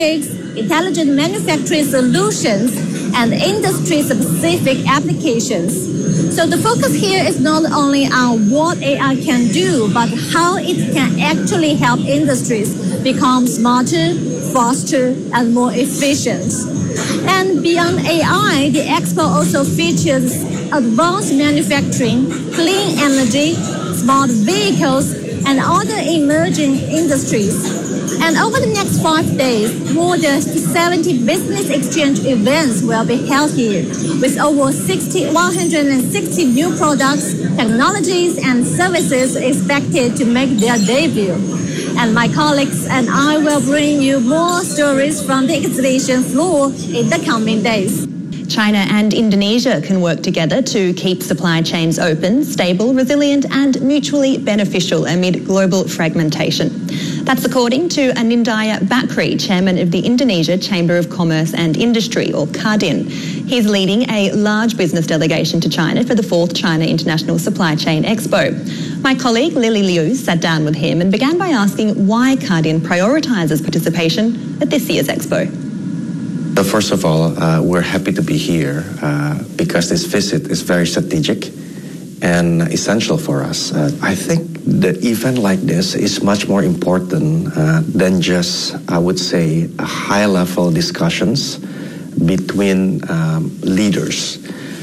intelligent manufacturing solutions, and industry-specific applications. So the focus here is not only on what AI can do, but how it can actually help industries become smarter, faster, and more efficient. And beyond AI, the expo also features advanced manufacturing, clean energy, smart vehicles, and other emerging industries. And over the next 5 days, more than 70 business exchange events will be held here, with over 160 new products, technologies, and services expected to make their debut. And my colleagues and I will bring you more stories from the exhibition floor in the coming days. China and Indonesia can work together to keep supply chains open, stable, resilient, and mutually beneficial amid global fragmentation. That's according to Anindya Bakri, chairman of the Indonesia Chamber of Commerce and Industry, or KADIN. He's leading a large business delegation to China for the 4th China International Supply Chain Expo. My colleague Lily Liu sat down with him and began by asking why KADIN prioritises participation at this year's Expo. First of all, we're happy to be here because this visit is very strategic and essential for us. I think the event like this is much more important than just, I would say, high-level discussions between leaders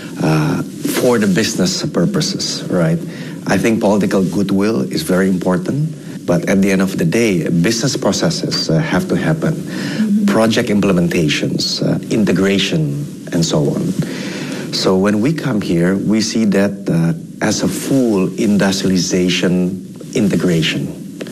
for the business purposes, right? I think political goodwill is very important, but at the end of the day, business processes have to happen. Project implementations, integration, and so on. So when we come here, we see that as a full industrialization integration.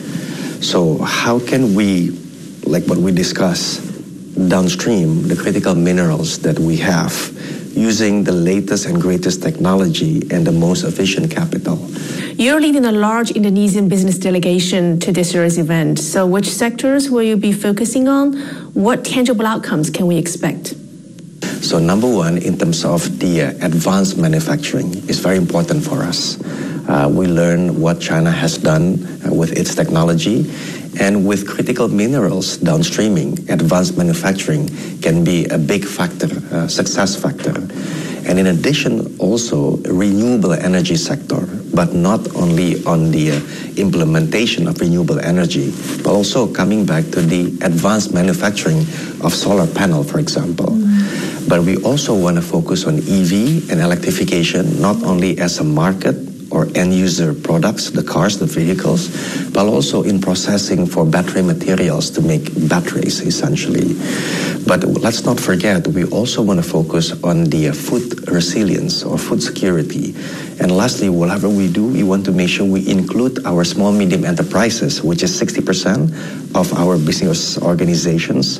So how can we, like what we discuss, downstream the critical minerals that we have using the latest and greatest technology and the most efficient capital? You're leading a large Indonesian business delegation to this year's event. So which sectors will you be focusing on? What tangible outcomes can we expect? So number one, in terms of the advanced manufacturing, is very important for us. We learn what China has done with its technology, and with critical minerals downstreaming, advanced manufacturing can be a big factor, success factor. And in addition, also renewable energy sector, but not only on the implementation of renewable energy, but also coming back to the advanced manufacturing of solar panel, for example. But we also want to focus on EV and electrification, not only as a market or end-user products, the cars, the vehicles, but also in processing for battery materials to make batteries, essentially. But let's not forget, we also want to focus on the food resilience or food security. And lastly, whatever we do, we want to make sure we include our small, medium enterprises, which is 60% of our business organizations.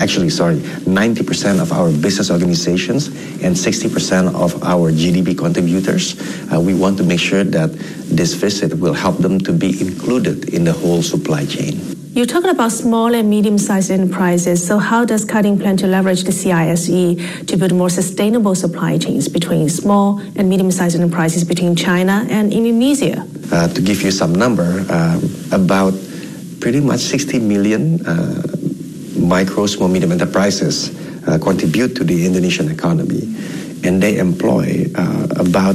90% of our business organizations and 60% of our GDP contributors. We want to make sure that this visit will help them to be included in the whole supply chain. You're talking about small and medium-sized enterprises. So how does KADIN plan to leverage the CISE to build more sustainable supply chains between small and medium-sized enterprises between China and Indonesia? To give you some number, about pretty much 60 million micro, small, medium enterprises contribute to the Indonesian economy. And they employ about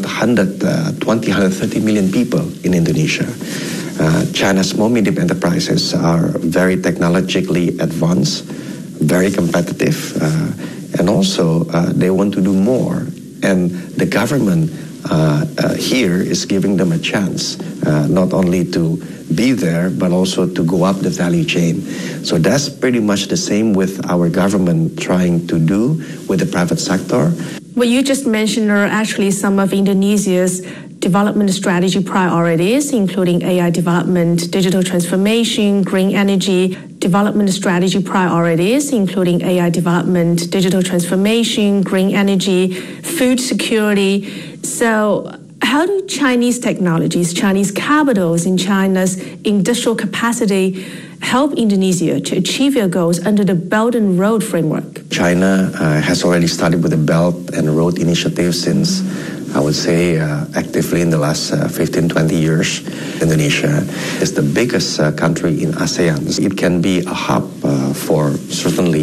130 million people in Indonesia. China's small, medium enterprises are very technologically advanced, very competitive, and also they want to do more. And the government here is giving them a chance, not only to be there, but also to go up the value chain. So that's pretty much the same with our government trying to do with the private sector. What you just mentioned are actually some of Indonesia's development strategy priorities, including AI development, digital transformation, green energy, development strategy priorities, including AI development, digital transformation, green energy, food security. So how do Chinese technologies, Chinese capitals, and China's industrial capacity help Indonesia to achieve your goals under the Belt and Road framework? China has already started with the Belt and Road initiative since I would say, actively in the last 15, 20 years. Indonesia is the biggest country in ASEAN. It can be a hub for certainly